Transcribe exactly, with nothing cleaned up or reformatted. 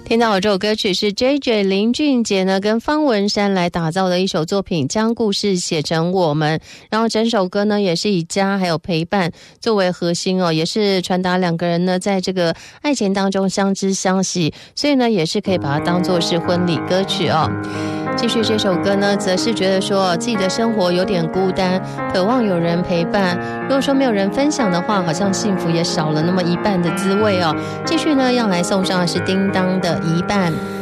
听到的这首歌曲是 J J 林俊杰呢跟方文山来打造的一首作品，将故事写成我们。然后整首歌呢也是以家还有陪伴作为核心哦，也是传达两个人呢在这个爱情当中相知相惜，所以呢也是可以把它当作是婚礼歌曲哦。继续这首歌呢则是觉得说自己的生活有点孤单，渴望有人陪伴，如果说没有人分享的话，好像幸福也少了那么一半的滋味哦。继续呢要来送上的是叮当的一半。